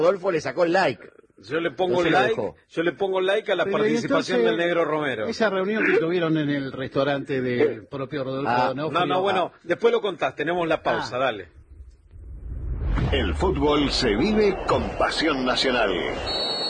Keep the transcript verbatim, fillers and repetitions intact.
Rodolfo le sacó el like. Yo le pongo No se el lo like, dejó. yo le pongo like a la Pero, participación entonces, del Negro Romero. Esa reunión que tuvieron en el restaurante del propio Rodolfo Ah, Donofrio. No, no, bueno, después lo contás, tenemos la pausa, Ah. dale. El fútbol se vive con pasión nacional.